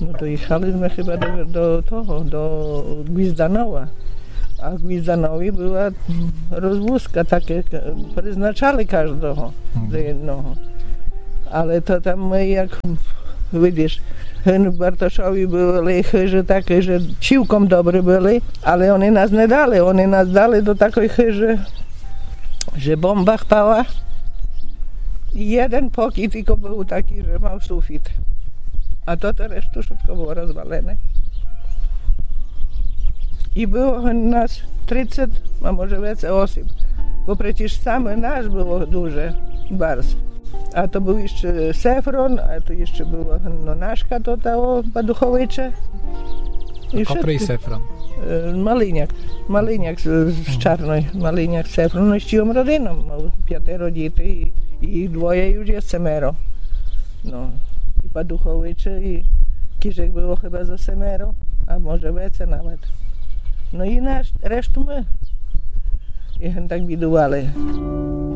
No to jechaliśmy chyba do Gwizdanowa. A w Gwizdanowie była rozwózka, takie przeznaczali każdego do jednego. Ale to tam my, jak widzisz, w Bartoszowie byli chyży takie, że ciłkom dobry byli, ale oni nas nie dali. Oni nas dali do takiej chyży, że bomba chpała. I jeden pokój tylko był taki, że miał sufit. A to resztę wszystko było rozwalone. I było nas 30, a może więcej osób. Bo przecież same nas było duże, bardzo. A to był jeszcze Sefron, a to jeszcze była Naszka, to Paduchowicze. Który Sefron? Maliniak z Czarnej, Maliniak Sefron, no z ciłą rodziną, miał 5 dzieci i 2 już jest semero. No, i Paduchowicze, i Kiżek było chyba za semero, a może więcej nawet. No i resztę my, tak widywali.